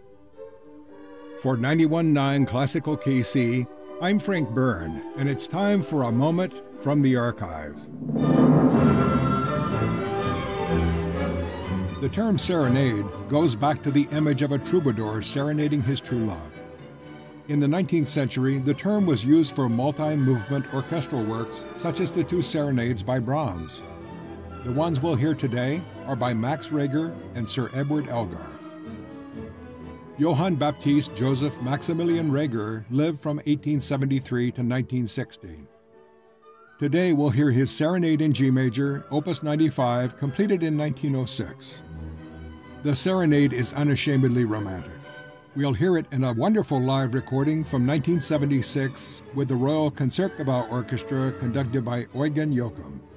For 91.9 Classical KC, I'm Frank Byrne, and it's time for a moment from the archives. The term serenade goes back to the image of a troubadour serenading his true love. In the 19th century, the term was used for multi-movement orchestral works, such as the two serenades by Brahms. The ones we'll hear today are by Max Reger and Sir Edward Elgar. Johann Baptist Joseph Maximilian Reger lived from 1873 to 1916. Today we'll hear his Serenade in G Major, Opus 95, completed in 1906. The Serenade is unashamedly romantic. We'll hear it in a wonderful live recording from 1976 with the Royal Concertgebouw Orchestra conducted by Eugen Joachim.